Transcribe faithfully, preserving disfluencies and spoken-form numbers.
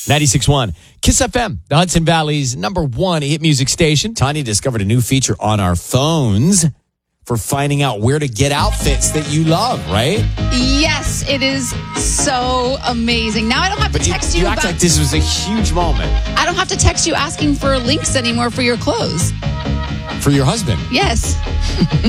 ninety-six point one Kiss F M, the Hudson Valley's number one hit music station. Tanya discovered a new feature on our phones for finding out where to get outfits that you love, right? Yes, it is so amazing. Now I don't have to But text you, you, you act about, like this was a huge moment I don't have to text you asking for links anymore for your clothes. for your husband. Yes.